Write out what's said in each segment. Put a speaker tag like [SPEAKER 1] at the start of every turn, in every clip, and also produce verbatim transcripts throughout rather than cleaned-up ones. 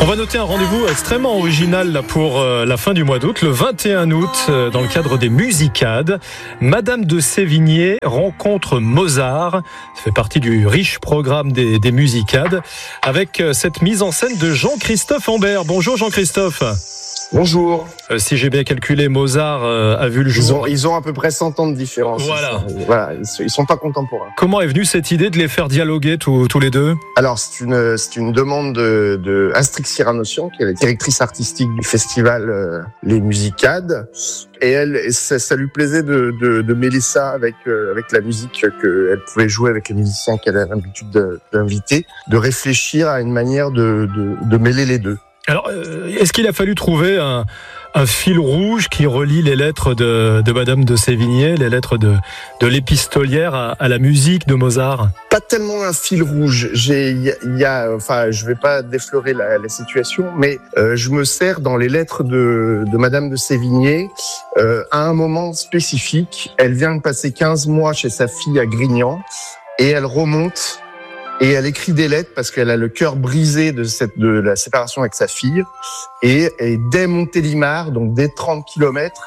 [SPEAKER 1] On va noter un rendez-vous extrêmement original là, pour euh, la fin du mois d'août, le vingt et un août, euh, dans le cadre des Musicades. Madame de Sévigné rencontre Mozart. Ça fait partie du riche programme des, des Musicades, avec euh, cette mise en scène de Jean-Christophe Ambert. Bonjour Jean-Christophe.
[SPEAKER 2] Bonjour.
[SPEAKER 1] Euh, si j'ai bien calculé, Mozart euh, a vu le jour.
[SPEAKER 2] Ils ont, ils ont à peu près cent ans de différence.
[SPEAKER 1] Voilà.
[SPEAKER 2] Ils sont, voilà, ils sont, ils sont pas contemporains.
[SPEAKER 1] Comment est venue cette idée de les faire dialoguer tous, tous les deux ?
[SPEAKER 2] Alors, c'est une, c'est une demande de, de Astrid Cyranossian, qui est la directrice artistique du festival euh, Les Musicades. Et elle, ça, ça lui plaisait de, de, de mêler ça avec, euh, avec la musique qu'elle pouvait jouer avec les musiciens qu'elle a l'habitude de, d'inviter, de réfléchir à une manière de, de, de mêler les deux.
[SPEAKER 1] Alors, est-ce qu'il a fallu trouver un, un fil rouge qui relie les lettres de, de Madame de Sévigné, les lettres de, de l'épistolière à, à la musique de Mozart ?
[SPEAKER 2] Pas tellement un fil rouge. J'ai, il y, y a, enfin, je vais pas déflorer la, la situation, mais euh, je me sers dans les lettres de, de Madame de Sévigné euh, à un moment spécifique. Elle vient de passer quinze mois chez sa fille à Grignan et elle remonte. Et elle écrit des lettres parce qu'elle a le cœur brisé de cette de la séparation avec sa fille. Et, et dès Montélimar, donc dès trente kilomètres,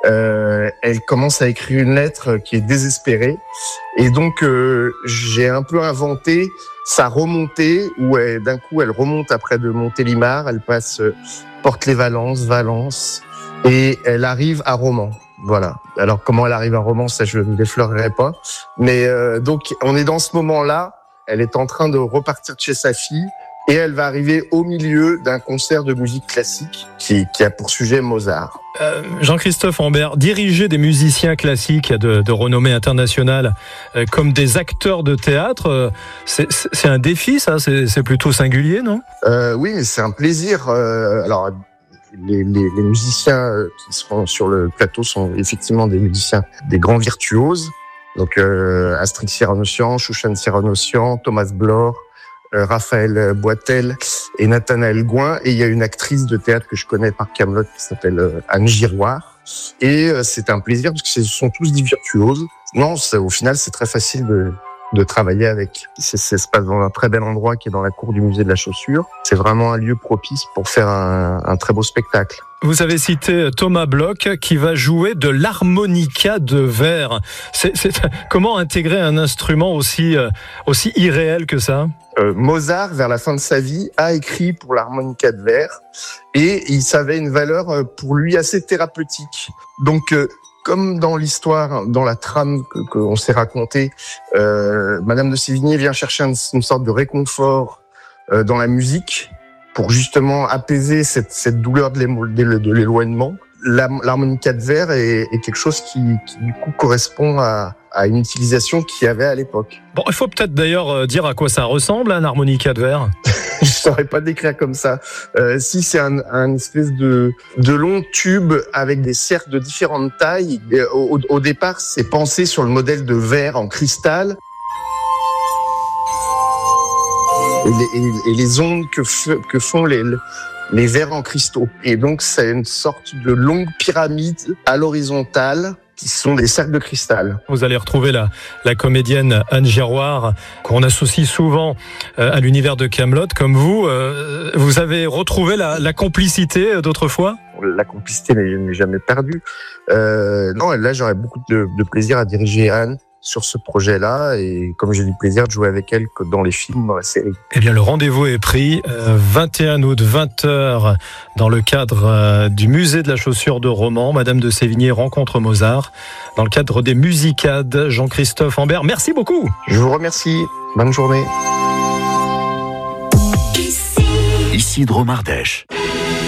[SPEAKER 2] euh, elle commence à écrire une lettre qui est désespérée. Et donc euh, j'ai un peu inventé sa remontée où elle, d'un coup elle remonte après de Montélimar, elle passe euh, Porte-les-Valences, Valence, et elle arrive à Romans. Voilà. Alors comment elle arrive à Romans, ça je ne déflorerai pas. Mais euh, donc on est dans ce moment-là. Elle est en train de repartir de chez sa fille et elle va arriver au milieu d'un concert de musique classique qui, qui a pour sujet Mozart.
[SPEAKER 1] Euh, Jean-Christophe Ambert, diriger des musiciens classiques de, de renommée internationale euh, comme des acteurs de théâtre, euh, c'est, c'est un défi, ça, c'est, c'est plutôt singulier, non ?
[SPEAKER 2] euh, Oui, mais c'est un plaisir. Euh, alors, les, les, les musiciens qui seront sur le plateau sont effectivement des musiciens, des grands virtuoses. Donc euh, Astrid Cyranossian, Chouchan Cyranossian, Thomas Blore, euh, Raphaël Boitel et Nathanaël Gouin. Et il y a une actrice de théâtre que je connais par Kaamelott qui s'appelle euh, Anne Giroir. Et euh, c'est un plaisir parce que ce sont tous des virtuoses. Non, c'est, au final, c'est très facile de, de travailler avec. C'est, ça se passe dans un très bel endroit qui est dans la cour du musée de la chaussure. C'est vraiment un lieu propice pour faire un, un très beau spectacle.
[SPEAKER 1] Vous avez cité Thomas Bloch qui va jouer de l'harmonica de verre. C'est, c'est, comment intégrer un instrument aussi, aussi irréel que ça ?
[SPEAKER 2] euh, Mozart, vers la fin de sa vie, a écrit pour l'harmonica de verre et il savait une valeur pour lui assez thérapeutique. Donc, euh, comme dans l'histoire, dans la trame que, qu'on s'est racontée, euh, Madame de Sévigné vient chercher une, une sorte de réconfort euh, dans la musique, pour justement apaiser cette, cette douleur de, de l'éloignement. La, l'harmonica de verre est, est quelque chose qui, qui du coup correspond à, à une utilisation qu'il y avait à l'époque.
[SPEAKER 1] Bon, il faut peut-être d'ailleurs dire à quoi ça ressemble, un harmonica de verre.
[SPEAKER 2] Je saurais pas décrire comme ça. Euh, si c'est un, un espèce de, de long tube avec des cercles de différentes tailles. Et au, au départ, c'est pensé sur le modèle de verre en cristal. Et les, et les ondes que, f- que font les, les verres en cristaux. Et donc, c'est une sorte de longue pyramide à l'horizontale qui sont des cercles de cristal.
[SPEAKER 1] Vous allez retrouver la, la comédienne Anne Giroir, qu'on associe souvent euh, à l'univers de Kaamelott, comme vous. Euh, vous avez retrouvé la, la complicité d'autrefois ?
[SPEAKER 2] La complicité n'est, n'est jamais perdue. Euh, non, là, j'aurais beaucoup de, de plaisir à diriger Anne sur ce projet-là, et comme j'ai du plaisir de jouer avec elle que dans les films, dans la série.
[SPEAKER 1] Eh bien, le rendez-vous est pris, euh, vingt et un août, vingt heures, dans le cadre euh, du musée de la chaussure de Romans. Madame de Sévigné rencontre Mozart, dans le cadre des Musicades. Jean-Christophe Ambert, merci beaucoup.
[SPEAKER 2] Je vous remercie. Bonne journée.
[SPEAKER 3] Ici Dromardèche.